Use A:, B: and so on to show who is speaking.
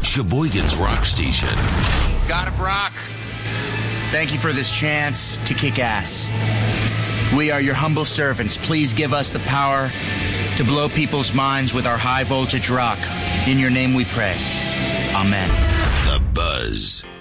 A: Sheboygan's Rock Station.
B: God of Rock, thank you for this chance to kick ass. We are your humble servants. Please give us the power to blow people's minds with our high voltage rock. In your name we pray. Amen.
A: The Buzz.